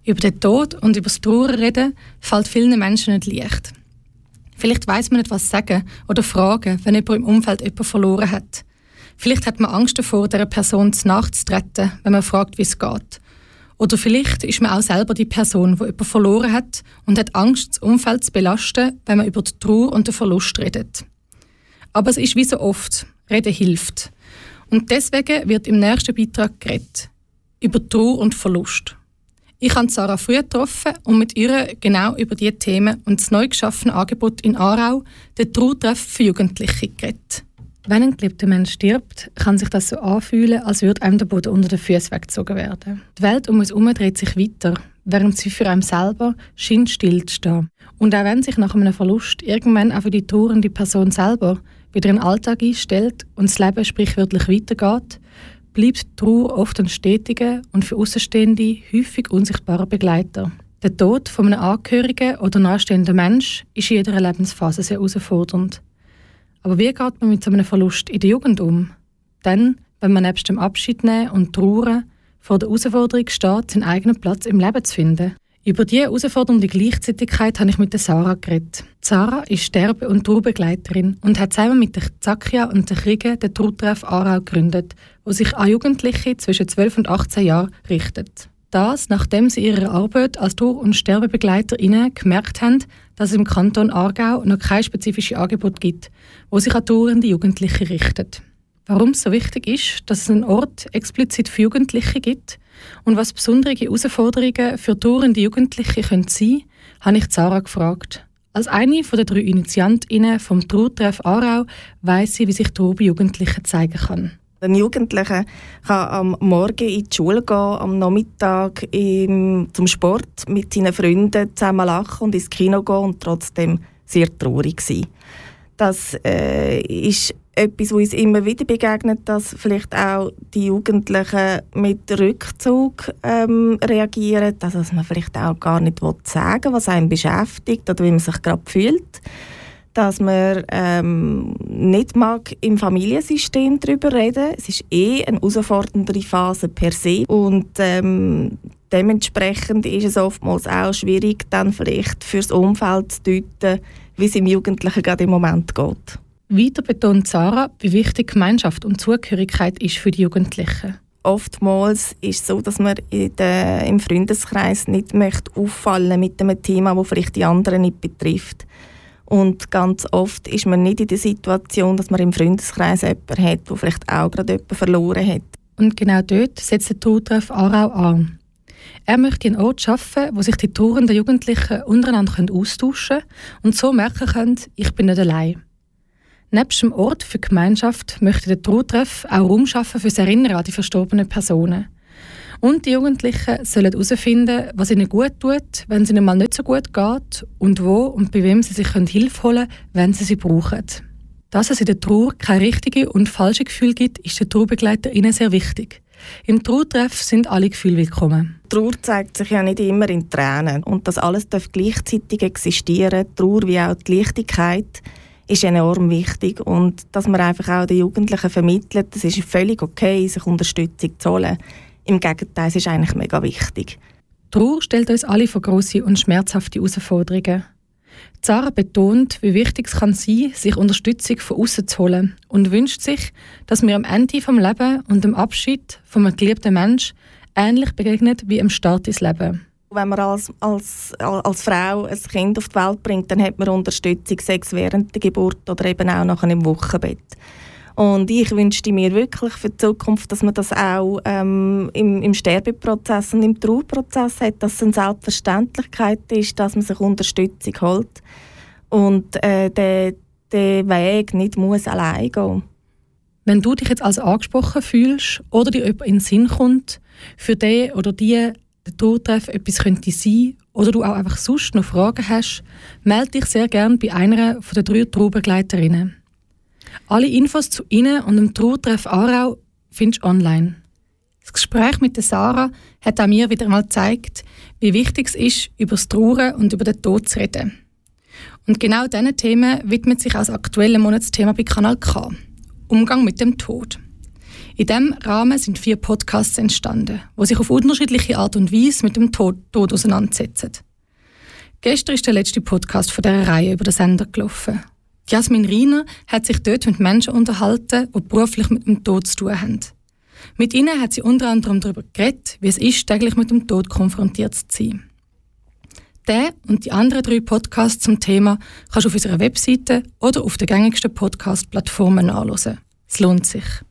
Über den Tod und über das Trauern reden fällt vielen Menschen nicht leicht. Vielleicht weiss man nicht, was sagen oder fragen, wenn jemand im Umfeld jemanden verloren hat. Vielleicht hat man Angst davor, dieser Person nachzutreten, wenn man fragt, wie es geht. Oder vielleicht ist man auch selber die Person, die jemanden verloren hat und hat Angst, das Umfeld zu belasten, wenn man über die Trauer und den Verlust redet. Aber es ist wie so oft, Reden hilft. Und deswegen wird im nächsten Beitrag geredet. Über Trauer und Verlust. Ich habe Sarah früh getroffen und mit ihr genau über diese Themen und das neu geschaffene Angebot in Aarau, den Trauertreff für Jugendliche, geredet. Wenn ein geliebter Mensch stirbt, kann sich das so anfühlen, als würde einem der Boden unter den Füßen weggezogen werden. Die Welt um uns herum dreht sich weiter, während sie für einen selber scheint still zu stehen. Und auch wenn sich nach einem Verlust irgendwann auch für die trauernde Person selber wieder ein Alltag einstellt und das Leben sprichwörtlich weitergeht, bleibt die Trauer oft ein stetiger und für Außenstehende häufig unsichtbarer Begleiter. Der Tod von einem Angehörigen oder nahestehenden Mensch ist in jeder Lebensphase sehr herausfordernd. Aber wie geht man mit so einem Verlust in der Jugend um? Dann, wenn man nebst dem Abschied nehmen und trauern vor der Herausforderung steht, seinen eigenen Platz im Leben zu finden. Über diese herausfordernde Gleichzeitigkeit habe ich mit der Sarah geredet. Sarah ist Sterbe- und Trauerbegleiterin und hat zusammen mit der Zakia und der Kriege den Trauertreff Aarau gegründet, wo sich an Jugendliche zwischen 12 und 18 Jahren richtet. Das, nachdem sie ihre Arbeit als Trauer- und Sterbebegleiterinnen gemerkt haben, dass es im Kanton Aargau noch kein spezifisches Angebot gibt, wo sich an trauernde Jugendliche richtet. Warum es so wichtig ist, dass es einen Ort explizit für Jugendliche gibt und was besondere Herausforderungen für trauernde Jugendliche sein können, habe ich Sarah gefragt. Als eine der 3 Initiantinnen vom Trauertreff Aarau weiss sie, wie sich Trauer bei Jugendlichen zeigen kann. Ein Jugendlicher kann am Morgen in die Schule gehen, am Nachmittag zum Sport mit seinen Freunden zusammen lachen und ins Kino gehen und trotzdem sehr traurig sein. Das ist etwas, was uns immer wieder begegnet, dass vielleicht auch die Jugendlichen mit Rückzug reagieren, dass man vielleicht auch gar nicht sagen will, was einen beschäftigt oder wie man sich gerade fühlt. Dass man nicht mag im Familiensystem darüber reden. Es ist eine herausfordernde Phase per se. Und dementsprechend ist es oftmals auch schwierig, dann vielleicht fürs Umfeld zu deuten, wie es im Jugendlichen gerade im Moment geht. Weiter betont Sarah, wie wichtig Gemeinschaft und Zugehörigkeit ist für die Jugendlichen. Oftmals ist es so, dass man im Freundeskreis nicht auffallen mit einem Thema, das vielleicht die anderen nicht betrifft. Und ganz oft ist man nicht in der Situation, dass man im Freundeskreis jemanden hat, der vielleicht auch gerade jemanden verloren hat. Und genau dort setzt der Trauertreff Aarau an. Er möchte einen Ort schaffen, wo sich die trauernden Jugendlichen untereinander austauschen können und so merken können, ich bin nicht allein. Nebst dem Ort für Gemeinschaft möchte der Trauertreff auch Raum schaffen für das Erinnern an die verstorbenen Personen. Und die Jugendlichen sollen herausfinden, was ihnen gut tut, wenn es ihnen mal nicht so gut geht und wo und bei wem sie sich Hilfe holen können, wenn sie brauchen. Dass es in der Trauer keine richtigen und falschen Gefühle gibt, ist den TrauerbegleiterInnen sehr wichtig. Im Trauertreff sind alle Gefühle willkommen. Trauer zeigt sich ja nicht immer in Tränen. Und das alles darf gleichzeitig existieren, Trauer wie auch die Leichtigkeit, ist enorm wichtig. Und dass man einfach auch den Jugendlichen vermittelt, das ist völlig okay, sich Unterstützung zu holen. Im Gegenteil, es ist eigentlich mega wichtig. Trauer stellt uns alle vor grosse und schmerzhafte Herausforderungen. Sarah betont, wie wichtig es kann sein, sich Unterstützung von außen zu holen und wünscht sich, dass wir am Ende vom Leben und dem Abschied von einem geliebten Menschen ähnlich begegnet wie am Start ins Leben. Wenn man als Frau ein Kind auf die Welt bringt, dann hat man Unterstützung, sei es während der Geburt oder eben auch nachher im Wochenbett. Und ich wünschte mir wirklich für die Zukunft, dass man das auch im Sterbeprozess und im Trauerprozess hat, dass es eine Selbstverständlichkeit ist, dass man sich Unterstützung holt und der Weg nicht muss allein gehen. Wenn du dich jetzt als angesprochen fühlst oder dir jemand in den Sinn kommt, für den oder die der Trauertreff etwas könnte sein oder du auch einfach sonst noch Fragen hast, melde dich sehr gerne bei einer der 3 Trauerbegleiterinnen. Alle Infos zu ihnen und dem Trauertreff Aarau findest du online. Das Gespräch mit der Sarah hat auch mir wieder einmal gezeigt, wie wichtig es ist, über das Trauern und über den Tod zu reden. Und genau diesen Themen widmet sich auch das aktuelle Monatsthema bei Kanal K: Umgang mit dem Tod. In diesem Rahmen sind 4 Podcasts entstanden, die sich auf unterschiedliche Art und Weise mit dem Tod auseinandersetzen. Gestern ist der letzte Podcast von dieser Reihe über den Sender gelaufen. Jasmin Riener hat sich dort mit Menschen unterhalten, die beruflich mit dem Tod zu tun haben. Mit ihnen hat sie unter anderem darüber geredet, wie es ist, täglich mit dem Tod konfrontiert zu sein. Den und die anderen 3 Podcasts zum Thema kannst du auf unserer Webseite oder auf den gängigsten Podcast-Plattformen nachhören. Es lohnt sich.